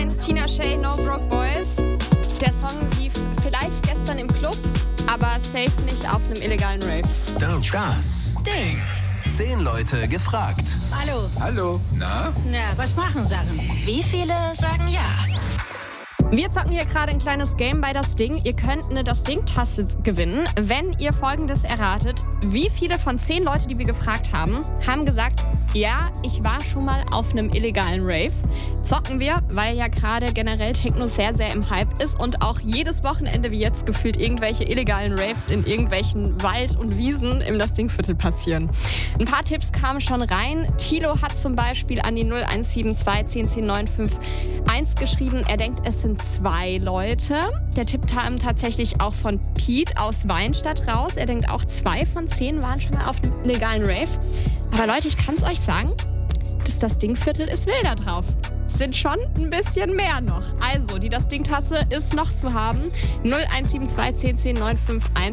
1, Tina Shay, No Broke Boys. Der Song lief vielleicht gestern im Club, aber safe nicht auf einem illegalen Rave. Das Ding. 10 Leute gefragt. Hallo. Hallo, na? Na, was machen Sachen? Wie viele sagen ja? Wir zocken hier gerade ein kleines Game bei Das Ding. Ihr könnt eine Das Ding-Tasse gewinnen, wenn ihr Folgendes erratet. Wie viele von 10 Leute, die wir gefragt haben, haben gesagt, ja, ich war schon mal auf einem illegalen Rave. Zocken wir, weil ja gerade generell Techno sehr, sehr im Hype ist und auch jedes Wochenende wie jetzt gefühlt irgendwelche illegalen Raves in irgendwelchen Wald- und Wiesen im Das Ding-Viertel passieren. Ein paar Tipps kamen schon rein. Thilo hat zum Beispiel an die 0172 10 10 951 geschrieben. Er denkt, es sind 2 Leute. Der Tipp kam tatsächlich auch von Pete aus Weinstadt raus. Er denkt auch 2 von 10 waren schon mal auf einem illegalen Rave. Aber Leute, ich kann es euch sagen, das Ding-Viertel ist wilder drauf. Sind schon ein bisschen mehr noch. Also, die Das Ding-Tasse ist noch zu haben. 0172 10 10 951.